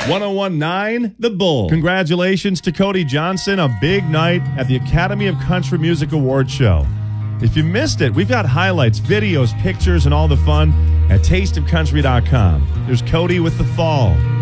1019 The Bull. Congratulations to Cody Johnson. A big night at the Academy of Country Music Awards show. If you missed it, we've got highlights, videos, pictures, and all the fun at tasteofcountry.com. There's Cody with The Fall.